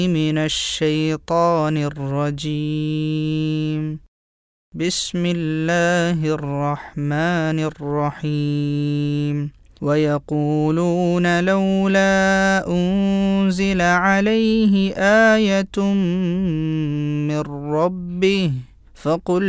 من الشيطان الرجيم بسم الله الرحمن الرحيم ويقولون لولا أنزل عليه آية من ربه فقل